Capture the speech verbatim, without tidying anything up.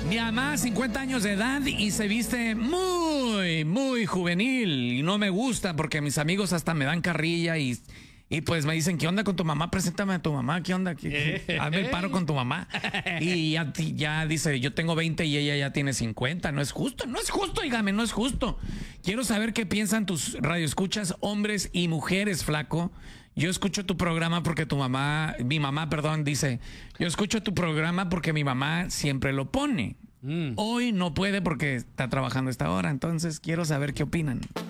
Mi mamá, cincuenta años de edad y se viste muy, muy juvenil. Y no me gusta porque mis amigos hasta me dan carrilla y, y pues me dicen, ¿qué onda con tu mamá? Preséntame a tu mamá, ¿qué onda? ¿Qué, qué? Hazme el paro con tu mamá. Y ya, ya dice, yo tengo veinte y ella ya tiene cincuenta. No es justo, no es justo, dígame, no es justo. Quiero saber qué piensan tus radioescuchas, hombres y mujeres, flaco. Yo escucho tu programa porque tu mamá, mi mamá, perdón, dice, yo escucho tu programa porque mi mamá siempre lo pone. Mm. Hoy no puede porque está trabajando a esta hora, entonces quiero saber qué opinan.